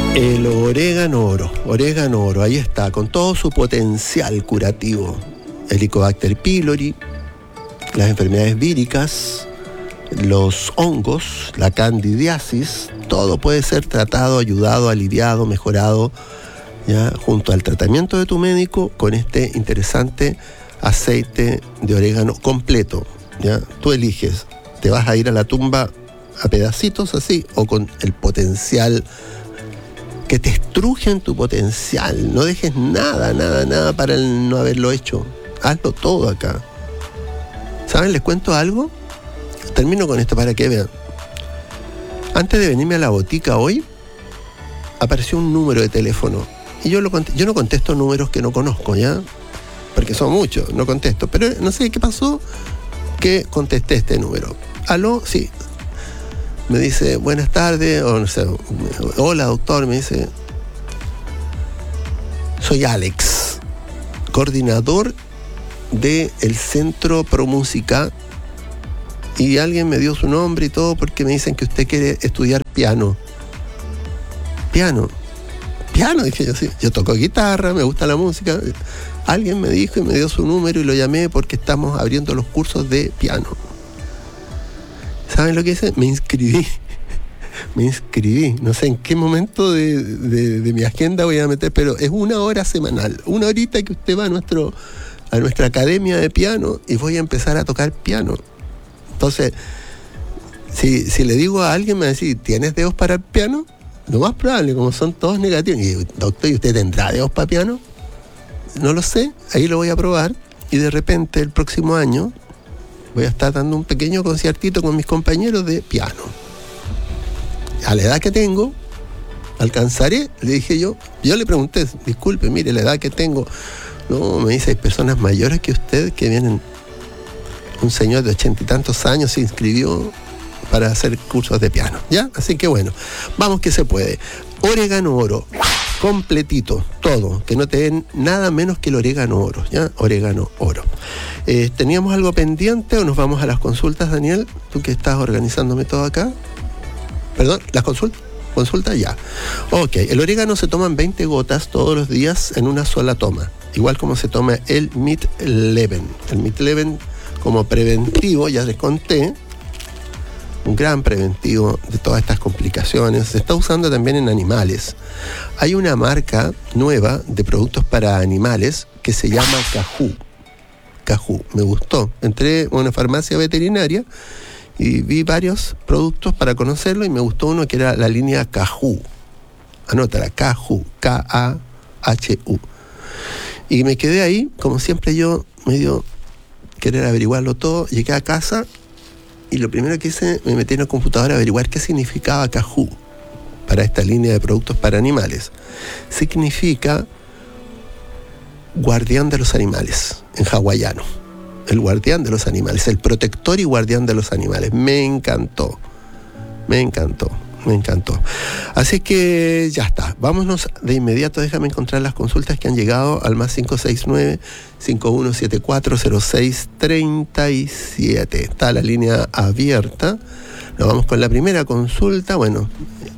El orégano oro, ahí está, con todo su potencial curativo. Helicobacter pylori, las enfermedades víricas, los hongos, la candidiasis, todo puede ser tratado, ayudado, aliviado, mejorado, ¿ya? Junto al tratamiento de tu médico con este interesante aceite de orégano completo, ¿ya? Tú eliges, te vas a ir a la tumba a pedacitos así o con el potencial que te estruje en tu potencial. No dejes nada para el no haberlo hecho. Hazlo todo acá. ¿Saben? Les cuento algo. Termino con esto para que vean. Antes de venirme a la botica hoy, apareció un número de teléfono. Y yo no contesto números que no conozco, ¿ya? Porque son muchos, no contesto. Pero no sé qué pasó que contesté este número. ¿Aló? Sí. Me dice, buenas tardes, o no sé, hola doctor, me dice, soy Alex, coordinador del Centro Pro Música, y alguien me dio su nombre y todo porque me dicen que usted quiere estudiar piano, dije yo, sí, yo toco guitarra, me gusta la música, alguien me dijo y me dio su número y lo llamé porque estamos abriendo los cursos de piano. ¿Saben lo que hice? Me inscribí. No sé en qué momento de mi agenda voy a meter, pero es 1 hora semanal. 1 horita que usted va a nuestra academia de piano y voy a empezar a tocar piano. Entonces, si le digo a alguien, me va a decir, ¿tienes dedos para el piano? Lo más probable, como son todos negativos. Y, doctor, ¿y usted tendrá dedos para piano? No lo sé, ahí lo voy a probar. Y de repente, el próximo año, voy a estar dando un pequeño conciertito con mis compañeros de piano. A la edad que tengo, ¿alcanzaré? Le dije yo. Yo le pregunté, disculpe, mire, la edad que tengo. No, me dice, hay personas mayores que usted que vienen. Un señor de 80 y tantos años se inscribió para hacer cursos de piano, ¿ya? Así que bueno, vamos que se puede. Orégano oro, completito, todo, que no te den nada menos que el orégano oro, ¿ya? Orégano oro. ¿Teníamos algo pendiente o nos vamos a las consultas, Daniel? Tú que estás organizándome todo acá. Perdón, ¿las consultas ya? Ok, el orégano se toma en 20 gotas todos los días en una sola toma, igual como se toma el Mit-Leven. El Mit-Leven como preventivo, ya les conté, un gran preventivo de todas estas complicaciones. Se está usando también en animales. Hay una marca nueva de productos para animales que se llama Caju. Me gustó. Entré a una farmacia veterinaria y vi varios productos para conocerlo y me gustó uno que era la línea Caju. Anótala, Caju, K-A-H-U. Y me quedé ahí, como siempre yo, medio querer averiguarlo todo. Llegué a casa y lo primero que hice, me metí en el computador a averiguar qué significaba Caju para esta línea de productos para animales. Significa guardián de los animales, en hawaiano. El guardián de los animales, el protector y guardián de los animales. Me encantó. Así que ya está. Vámonos de inmediato. Déjame encontrar las consultas que han llegado al más 569-5174-0637. Está la línea abierta. Nos vamos con la primera consulta. Bueno,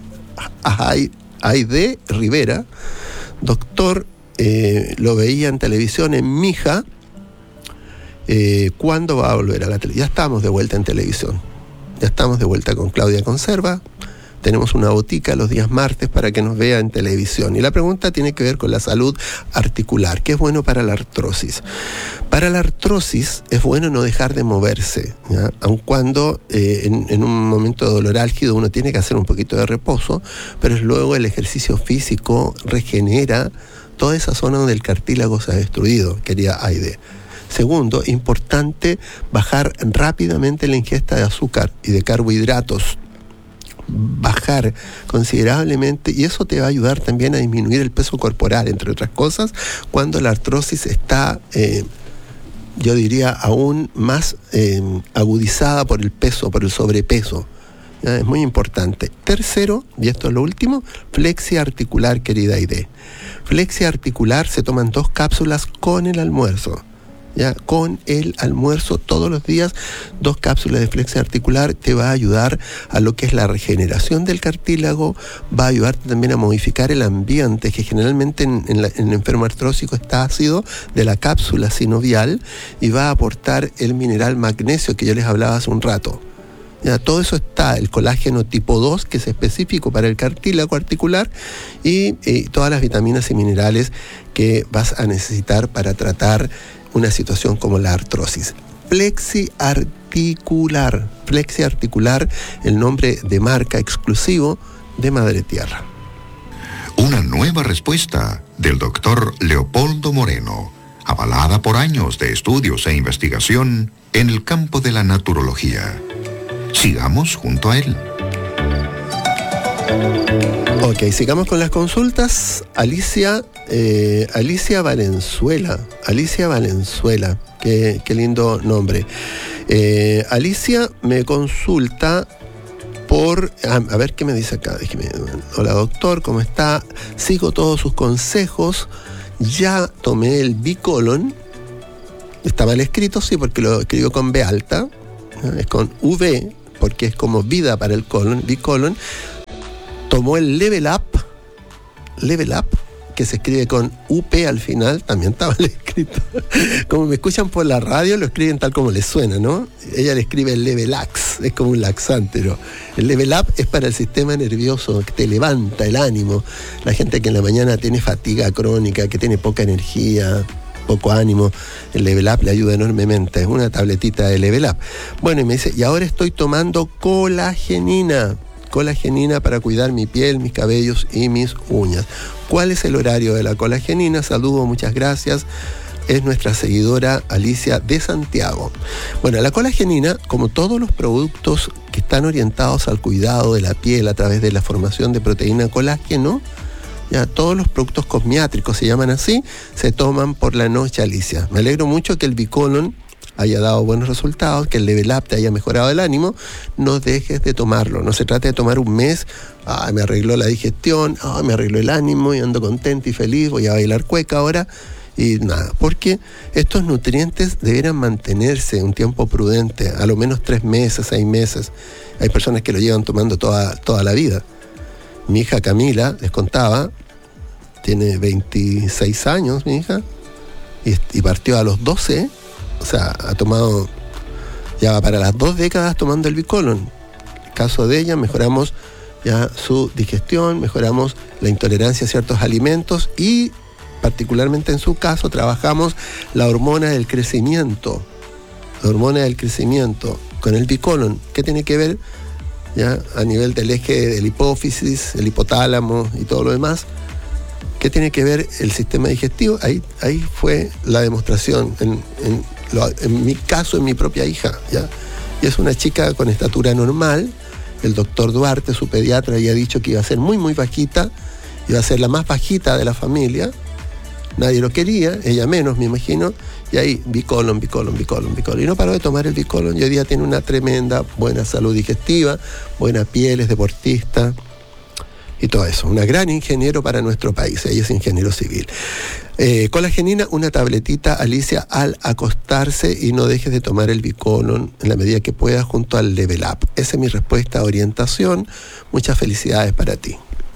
Aide Rivera. Doctor, lo veía en televisión en Mija. ¿Cuándo va a volver a la televisión? Ya estamos de vuelta en televisión. Ya estamos de vuelta con Claudia Conserva. Tenemos una botica los días martes para que nos vea en televisión. Y la pregunta tiene que ver con la salud articular, que es bueno para la artrosis. Para la artrosis es bueno no dejar de moverse, ¿ya? Aun cuando en un momento de dolor álgido uno tiene que hacer un poquito de reposo, pero luego el ejercicio físico regenera toda esa zona donde el cartílago se ha destruido, querida Aide. Segundo, importante bajar rápidamente la ingesta de azúcar y de carbohidratos. Bajar considerablemente, y eso te va a ayudar también a disminuir el peso corporal, entre otras cosas, cuando la artrosis está, yo diría, aún más agudizada por el peso, por el sobrepeso. ¿Ya? Es muy importante. Tercero, y esto es lo último, flexia articular, querida Aide. Flexia articular se toman 2 cápsulas con el almuerzo. ya, con el almuerzo todos los días, 2 cápsulas de Flexi Articular te va a ayudar a lo que es la regeneración del cartílago, va a ayudarte también a modificar el ambiente, que generalmente en el enfermo artrósico está ácido, de la cápsula sinovial, y va a aportar el mineral magnesio que yo les hablaba hace un rato. Ya, todo eso está, el colágeno tipo 2, que es específico para el cartílago articular, y todas las vitaminas y minerales que vas a necesitar para tratar una situación como la artrosis. Flexi Articular, el nombre de marca exclusivo de Madre Tierra. Una nueva respuesta del doctor Leopoldo Moreno, avalada por años de estudios e investigación en el campo de la naturología. Sigamos junto a él. Ok, sigamos con las consultas. Alicia Valenzuela. Qué lindo nombre. Alicia me consulta por... a ver qué me dice acá. Hola doctor, ¿cómo está? Sigo todos sus consejos. Ya tomé el Bicolon. Está mal escrito, sí, porque lo escribió con B alta. Es con V, porque es como vida para el colon, Bicolon. Tomó el Level Up, que se escribe con UP al final, también estaba escrito. Como me escuchan por la radio, lo escriben tal como les suena, ¿no? Ella le escribe el Levelax, es como un laxante, ¿no? El Level Up es para el sistema nervioso, que te levanta el ánimo. La gente que en la mañana tiene fatiga crónica, que tiene poca energía, poco ánimo, el Level Up le ayuda enormemente. Es una tabletita de Level Up. Bueno, y me dice, y ahora estoy tomando colagenina para cuidar mi piel, mis cabellos y mis uñas. ¿Cuál es el horario de la colagenina? Saludos, muchas gracias. Es nuestra seguidora Alicia de Santiago. Bueno, la colagenina, como todos los productos que están orientados al cuidado de la piel a través de la formación de proteína colágeno, ya todos los productos cosmiátricos se llaman así, se toman por la noche, Alicia. Me alegro mucho que el Bicolon haya dado buenos resultados, que el Level Up te haya mejorado el ánimo. No dejes de tomarlo. No se trata de tomar un mes, me arregló la digestión, me arregló el ánimo y ando contento y feliz, voy a bailar cueca ahora. Y nada, porque estos nutrientes deberán mantenerse un tiempo prudente, a lo menos 3 meses, 6 meses. Hay personas que lo llevan tomando toda la vida. Mi hija Camila, les contaba, tiene 26 años, mi hija, y partió a los 12. O sea, ha tomado, ya va para las 2 décadas tomando el Bicolon. En el caso de ella, mejoramos ya su digestión, mejoramos la intolerancia a ciertos alimentos y, particularmente en su caso, trabajamos la hormona del crecimiento. Con el Bicolon. ¿Qué tiene que ver? Ya a nivel del eje del hipófisis, el hipotálamo y todo lo demás. ¿Qué tiene que ver el sistema digestivo? Ahí fue la demostración, en mi caso, en mi propia hija, ¿ya? Y es una chica con estatura normal. El doctor Duarte, su pediatra, había dicho que iba a ser muy, muy bajita, iba a ser la más bajita de la familia. Nadie lo quería, ella menos, me imagino. Y ahí, Bicolon. Y no paró de tomar el Bicolon. Y hoy día tiene una tremenda buena salud digestiva, buena piel, es deportista y todo eso. Una gran ingeniero para nuestro país. Ella es ingeniero civil. Colagenina, una tabletita, Alicia, al acostarse, y no dejes de tomar el Bicolon en la medida que puedas junto al Level Up. Esa es mi respuesta a orientación. Muchas felicidades para ti.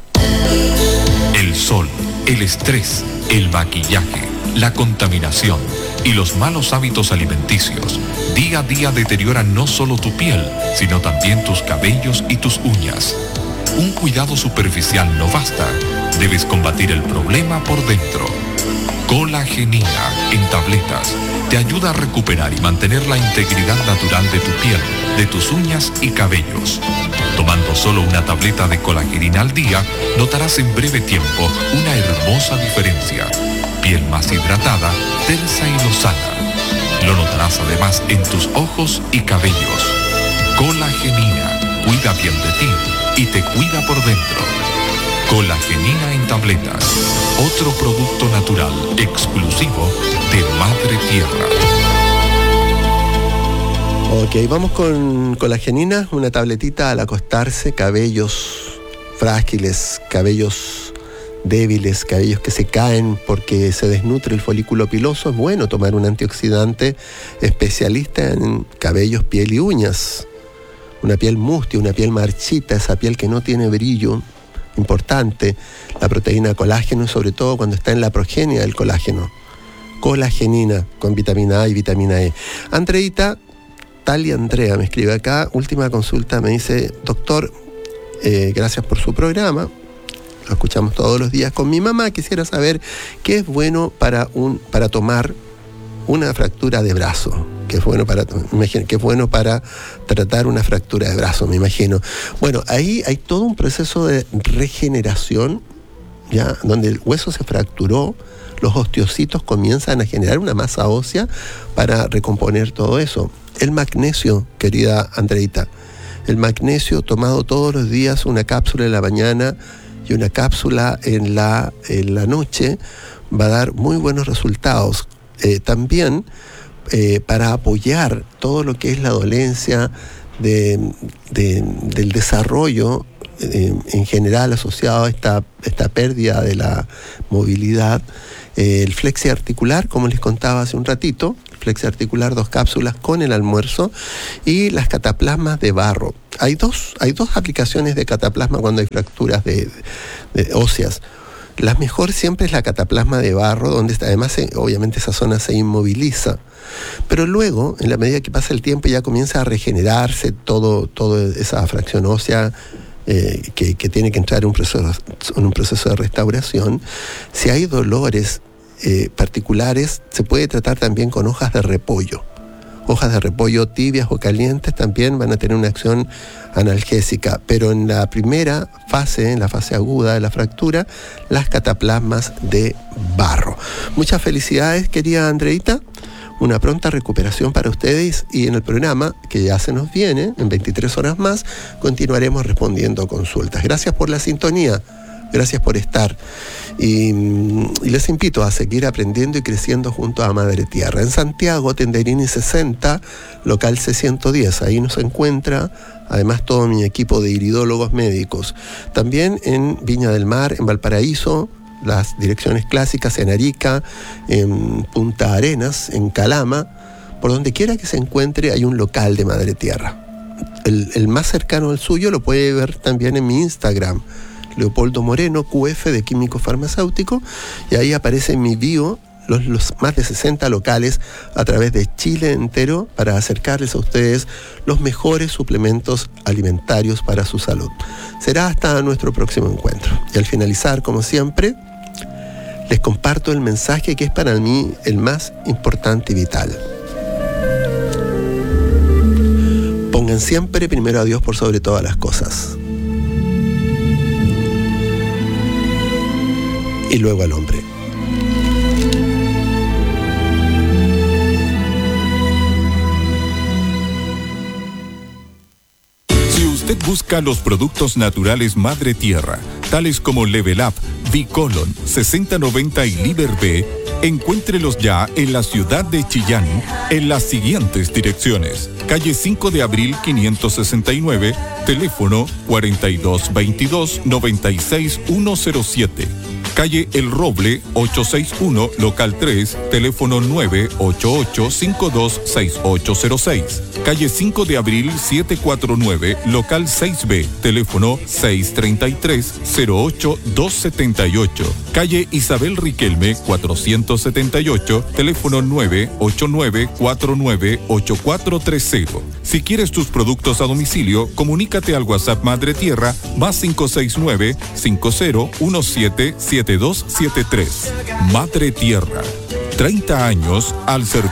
El sol, el estrés, el maquillaje, la contaminación y los malos hábitos alimenticios día a día deterioran no solo tu piel, sino también tus cabellos y tus uñas. Un cuidado superficial no basta. Debes combatir el problema por dentro. Colagenina en tabletas te ayuda a recuperar y mantener la integridad natural de tu piel, de tus uñas y cabellos. Tomando solo una tableta de colagenina al día, notarás en breve tiempo una hermosa diferencia. Piel más hidratada, tersa y lozana. Lo notarás además en tus ojos y cabellos. Colagenina cuida bien de ti y te cuida por dentro. Colagenina en tabletas, otro producto natural exclusivo de Madre Tierra. Ok, vamos con colagenina, una tabletita al acostarse, cabellos frágiles, cabellos débiles, cabellos que se caen porque se desnutre el folículo piloso, es bueno tomar un antioxidante especialista en cabellos, piel y uñas. Una piel mustia, una piel marchita, esa piel que no tiene brillo, importante, la proteína colágeno, sobre todo cuando está en la progenie del colágeno. Colagenina con vitamina A y vitamina E. Andreita, tal y Andrea me escribe acá, última consulta, me dice, doctor, gracias por su programa, lo escuchamos todos los días con mi mamá, quisiera saber qué es bueno para tomar una fractura de brazo, qué es bueno para tratar una fractura de brazo, me imagino. Bueno, ahí hay todo un proceso de regeneración, ya, donde el hueso se fracturó, los osteocitos comienzan a generar una masa ósea para recomponer todo eso. El magnesio, querida Andreita, el magnesio tomado todos los días, una cápsula en la mañana y una cápsula en la noche, va a dar muy buenos resultados. También para apoyar todo lo que es la dolencia del desarrollo en general asociado a esta pérdida de la movilidad, el flexi articular, como les contaba hace un ratito, flexi articular 2 cápsulas con el almuerzo, y las cataplasmas de barro. Hay dos aplicaciones de cataplasma cuando hay fracturas de óseas. La mejor siempre es la cataplasma de barro, donde además obviamente esa zona se inmoviliza. Pero luego, en la medida que pasa el tiempo, ya comienza a regenerarse toda esa fracción ósea que tiene que entrar en un proceso de restauración. Si hay dolores particulares, se puede tratar también con hojas de repollo. Hojas de repollo tibias o calientes también van a tener una acción analgésica, pero en la primera fase, en la fase aguda de la fractura, las cataplasmas de barro. Muchas felicidades, querida Andreita, una pronta recuperación para ustedes, y en el programa, que ya se nos viene, en 23 horas más, continuaremos respondiendo consultas. Gracias por la sintonía. Gracias por estar. Y les invito a seguir aprendiendo y creciendo junto a Madre Tierra. En Santiago, Tenderini 60, local C110. Ahí nos encuentra, además, todo mi equipo de iridólogos médicos. También en Viña del Mar, en Valparaíso, las direcciones clásicas en Arica, en Punta Arenas, en Calama. Por donde quiera que se encuentre hay un local de Madre Tierra. El más cercano al suyo lo puede ver también en mi Instagram, Leopoldo Moreno, QF de Químico Farmacéutico, y ahí aparece en mi bio los más de 60 locales a través de Chile entero para acercarles a ustedes los mejores suplementos alimentarios para su salud. Será hasta nuestro próximo encuentro. Y al finalizar, como siempre, les comparto el mensaje que es para mí el más importante y vital. Pongan siempre primero a Dios por sobre todas las cosas, y luego al hombre. Si usted busca los productos naturales Madre Tierra, tales como Level Up, Bicolon, 6090 y Liber B, encuéntrelos ya en la ciudad de Chillán, en las siguientes direcciones: calle 5 de Abril 569, teléfono 4222-96107. Calle El Roble 861, local 3, teléfono 988-526806. Calle 5 de Abril 749, local 6B, teléfono 633-08278. Calle Isabel Riquelme 478, teléfono 989-498430. Si quieres tus productos a domicilio, comunícate al WhatsApp Madre Tierra +569 50177273. Madre Tierra, 30 años al servicio